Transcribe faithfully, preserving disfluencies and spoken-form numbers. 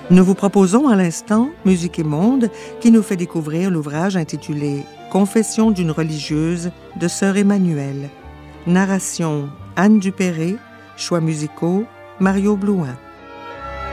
Nous vous proposons à l'instant Musique et Monde qui nous fait découvrir l'ouvrage intitulé « Confession d'une religieuse » de Sœur Emmanuelle. Narration Anne Dupéré, choix musicaux Mario Blouin.